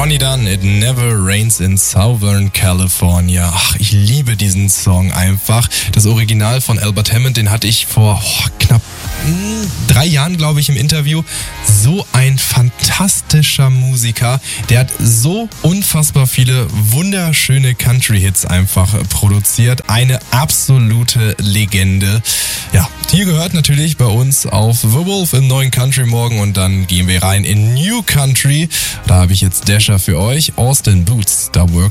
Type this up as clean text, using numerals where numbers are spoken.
Ronnie Dunn, It Never Rains in Southern California. Ach, ich liebe diesen Song einfach. Das Original von Albert Hammond, den hatte ich vor knapp 3 Jahren, glaube ich, im Interview. So ein fantastischer Musiker. Der hat so unfassbar viele wunderschöne Country-Hits einfach produziert. Eine absolute Legende. Ja, hier gehört natürlich bei uns auf The Wolf im neuen Country Morgen und dann gehen wir rein in New Country. Da habe ich jetzt Dasher für euch. Austin Boots, da Work